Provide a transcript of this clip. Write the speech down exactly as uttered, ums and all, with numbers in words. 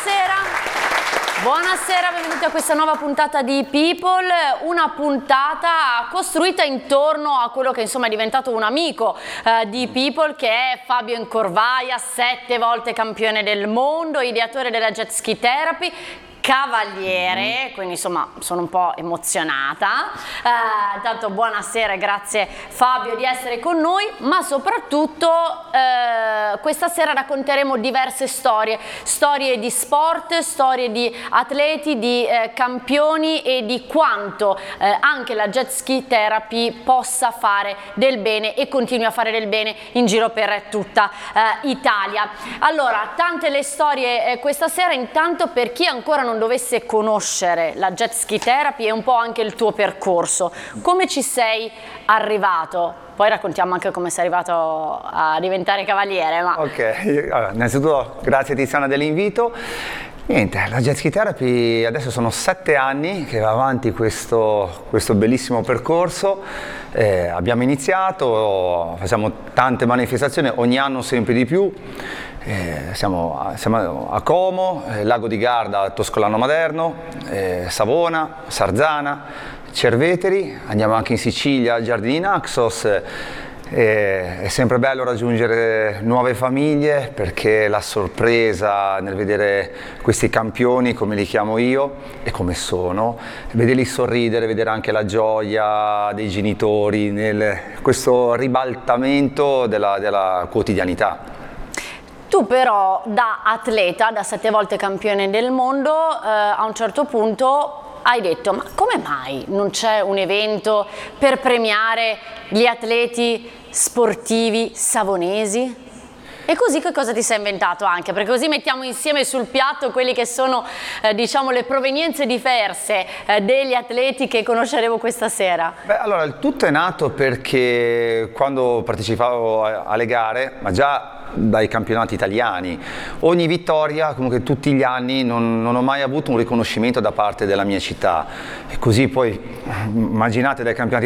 buonasera. Buonasera, benvenuti a questa nuova puntata di People, una puntata costruita intorno a quello che insomma è diventato un amico eh, di People, che è Fabio Incorvaia, sette volte campione del mondo, ideatore della Jet Ski Therapy, cavaliere, quindi insomma sono un po' emozionata. Eh, tanto buonasera e grazie Fabio di essere con noi, ma soprattutto eh, questa sera racconteremo diverse storie, storie di sport, storie di atleti, di eh, campioni e di quanto eh, anche la Jet Ski Therapy possa fare del bene e continui a fare del bene in giro per tutta eh, Italia. Allora, tante le storie eh, questa sera. Intanto, per chi ancora non dovesse conoscere la Jet Ski Therapy e un po' anche il tuo percorso, come ci sei arrivato? Poi raccontiamo anche come sei arrivato a diventare cavaliere. Ma... Ok, allora, innanzitutto grazie Tiziana dell'invito. Niente, la Jet Ski Therapy adesso sono sette anni che va avanti questo, questo bellissimo percorso. Eh, abbiamo iniziato, facciamo tante manifestazioni, ogni anno sempre di più. Eh, siamo, a, siamo a Como, eh, Lago di Garda, Toscolano Maderno, eh, Savona, Sarzana, Cerveteri, andiamo anche in Sicilia, Giardini Naxos. Eh, è sempre bello raggiungere nuove famiglie, perché la sorpresa nel vedere questi campioni, come li chiamo io e come sono, vederli sorridere, vedere anche la gioia dei genitori nel questo ribaltamento della, della quotidianità. Tu però, da atleta, da sette volte campione del mondo, eh, a un certo punto hai detto: ma come mai non c'è un evento per premiare gli atleti sportivi savonesi? E così che cosa ti sei inventato anche? Perché così mettiamo insieme sul piatto quelli che sono eh, diciamo le provenienze diverse eh, degli atleti che conosceremo questa sera. Beh, allora il tutto è nato perché quando partecipavo alle gare, ma già dai campionati italiani, ogni vittoria, comunque tutti gli anni, non, non ho mai avuto un riconoscimento da parte della mia città. E così poi immaginate dai campionati